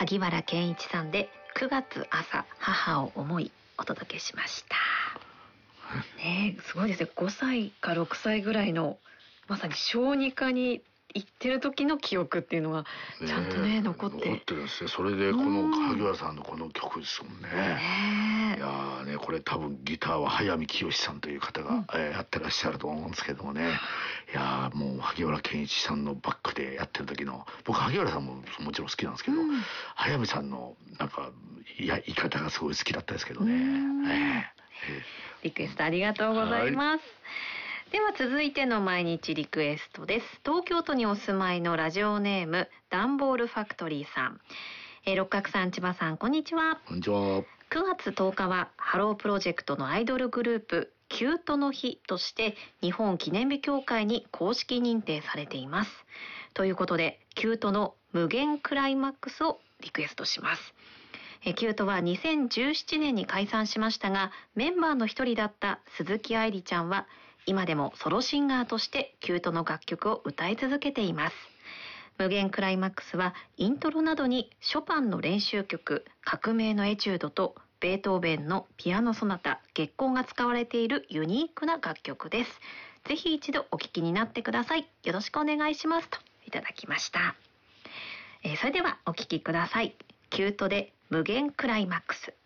萩原健一さんで9月朝母を思いお届けしました。ねえ、すごいですね。5歳か6歳ぐらいのまさに小児科に行ってる時の記憶っていうのはちゃんとね残ってるんですね。それでこの萩原さんのこの曲ですもんね。いやーね、これ多分ギターは早見清さんという方が、やってらっしゃると思うんですけどもね。いやーもう萩原健一さんのバックでやってる時の、僕萩原さんももちろん好きなんですけど、早見さんのなんか言い方がすごい好きだったですけどね。 リクエストありがとうございます。では続いての毎日リクエストです。東京都にお住まいのラジオネームダンボールファクトリーさん、六角さん、千葉さん、こんにちは。 こんにちは。 9月10日はハロープロジェクトのアイドルグループキュートの日として日本記念日協会に公式認定されています。ということでキュートの無限クライマックスをリクエストします。キュートは2017年に解散しましたが、メンバーの一人だった鈴木愛理ちゃんは今でもソロシンガーとしてキュートの楽曲を歌い続けています。無限クライマックスはイントロなどにショパンの練習曲革命のエチュードとベートーベンのピアノソナタ月光が使われているユニークな楽曲です。ぜひ一度お聴きになってください。よろしくお願いしますといただきました。それではお聴きください。キュートで無限クライマックス。